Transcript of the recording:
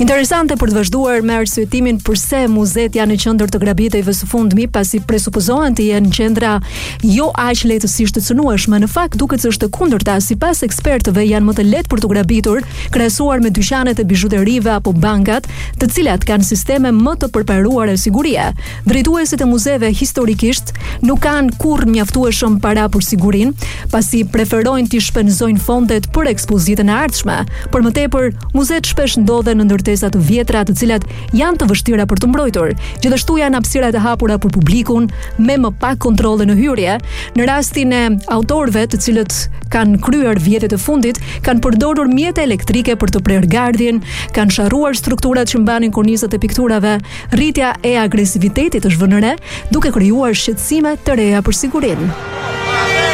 Interesante për të vazhduar me arsyetimin pse muzeet janë në qendër të grabitjeve së fundmi, pasi presupozohen të jenë qendra jo aq lehtësisht të cënueshme. Në fakt duket se është e kundërta, sipas ekspertëve janë më të lehtë për të grabitur krahasuar me dyqanet e bijuterive apo bankat, të cilat kanë sisteme më të përparuara sigurie. Drejtuesit e muzeve historikisht nuk kanë kurrë mjaftueshëm para për sigurinë, pasi preferojnë të shpenzojnë fondet për ekspozitën e ardhshme. Por më tepër, muzeet shpesh ndodhen në ndërtesa të vjetra, të cilat janë të vështira për të mbrojtur. Gjithashtu janë hapësira të hapura për publikun, me më pak kontrolle në hyrje. Në rastin e autorëve, të cilët kanë kryer vjetët e fundit, kanë përdorur mjete elektrike për të prerë gardhin, kanë sharruar strukturat që mbanin kornizat e pikturave. Rritja e agresivitetit është vënë re, duke krijuar shqetësime të reja për sigurinë.